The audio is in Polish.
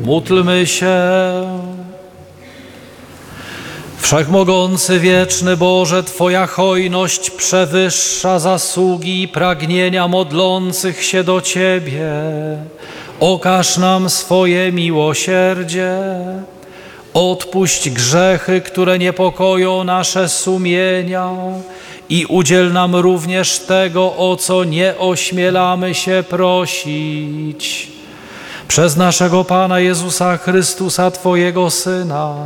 Módlmy się. Wszechmogący, wieczny Boże, Twoja hojność przewyższa zasługi i pragnienia modlących się do Ciebie. Okaż nam swoje miłosierdzie. Odpuść grzechy, które niepokoją nasze sumienia i udziel nam również tego, o co nie ośmielamy się prosić. Przez naszego Pana Jezusa Chrystusa, Twojego Syna,